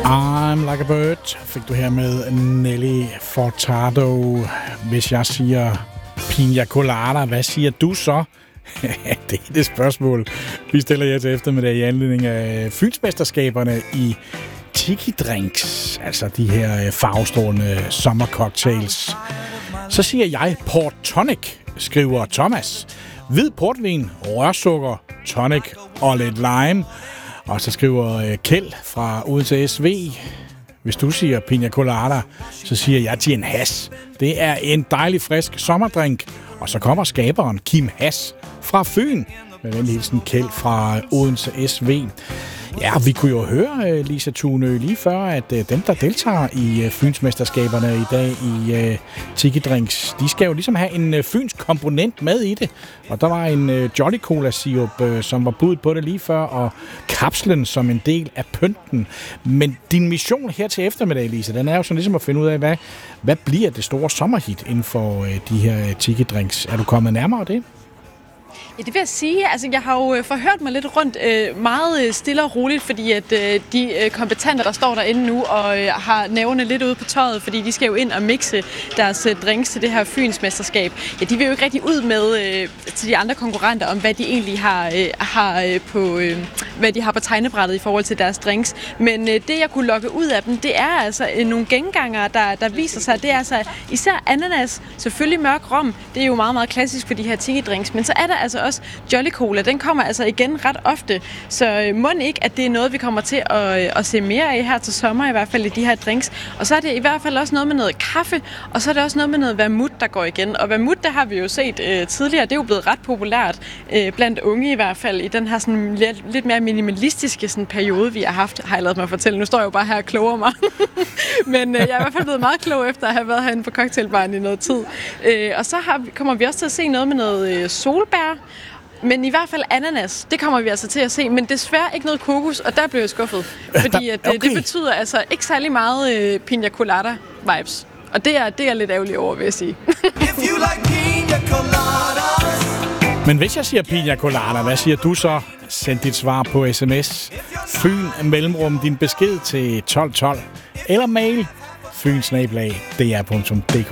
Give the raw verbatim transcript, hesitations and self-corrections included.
I'm Like a Bird fik du her med Nelly Furtado. Hvis jeg siger Pina Colada, hvad siger du så? Det er det spørgsmål, vi stiller jer til eftermiddag i anledning af Fynsmesterskaberne i Tiki Drinks, altså de her farvestrålende sommercocktails. Så siger jeg Port Tonic, skriver Thomas. Hvid portvin, rørsukker, tonic og lidt lime. Og så skriver Kjeld fra Odense S V. Hvis du siger Pina Colada, så siger jeg Gin Hass. Det er en dejlig frisk sommerdrink. Og så kommer skaberen Kim Hass fra Fyn. Med venlig hilsen Kjeld fra Odense S V. Ja, vi kunne jo høre, Lisa Thunø, lige før, at dem, der deltager i Fynsmesterskaberne i dag i uh, Tiki Drinks, de skal jo ligesom have en uh, fynsk komponent med i det. Og der var en uh, Jolly Cola sirup, uh, som var budt på det lige før, og kapslen som en del af pynten. Men din mission her til eftermiddag, Lisa, den er jo sådan ligesom at finde ud af, hvad, hvad bliver det store sommerhit inden for uh, de her uh, Tiki Drinks. Er du kommet nærmere det? Ja, det vil jeg sige. Altså, jeg har jo forhørt mig lidt rundt øh, meget stille og roligt, fordi at øh, de øh, kompetenter, der står derinde nu og øh, har nævne lidt ude på tøjet, fordi de skal jo ind og mixe deres øh, drinks til det her Fynsmesterskab. Ja, de vil jo ikke rigtig ud med øh, til de andre konkurrenter om, hvad de egentlig har, øh, har øh, på øh, hvad de har på tegnebrættet i forhold til deres drinks. Men øh, det, jeg kunne lokke ud af dem, det er altså øh, nogle gengangere, der, der viser sig. Det er altså især ananas, selvfølgelig mørk rom. Det er jo meget, meget klassisk for de her tiki drinks, men så er der altså også Jolly Cola. Den kommer altså igen ret ofte, så må ikke, at det er noget, vi kommer til at, at se mere af her til sommer, i hvert fald i de her drinks. Og så er det i hvert fald også noget med noget kaffe, og så er det også noget med noget vermut, der går igen. Og vermut, det har vi jo set øh, tidligere, det er jo blevet ret populært øh, blandt unge i hvert fald, i den her sådan, lidt, lidt mere minimalistiske sådan, periode, vi har haft, har jeg ladet mig fortælle. Nu står jeg jo bare her og kloger mig. Men øh, jeg er i hvert fald blevet meget klog efter at have været herinde på cocktailbaren i noget tid. Øh, og så har, kommer vi også til at se noget med noget øh, solbær, men i hvert fald ananas, det kommer vi altså til at se, men desværre ikke noget kokos, og der blev jeg skuffet, fordi at, okay. det betyder altså ikke særlig meget øh, Pina Colada vibes, og det er, det er lidt ærgerligt over, vil jeg sige. Men hvis jeg siger Pina Colada, hvad siger du så? Send dit svar på sms. Fyn mellemrum din besked til tolv tolv, eller mail fynsnabel-a d r punktum d k.